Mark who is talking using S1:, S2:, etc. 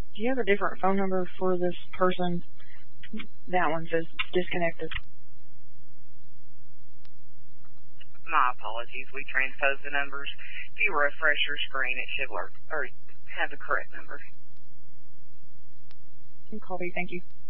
S1: Do you have a different phone number for this person? That one says disconnected.
S2: My apologies. We transposed the numbers. If you refresh your screen, it should work or have the correct number.
S1: Copy. Thank you.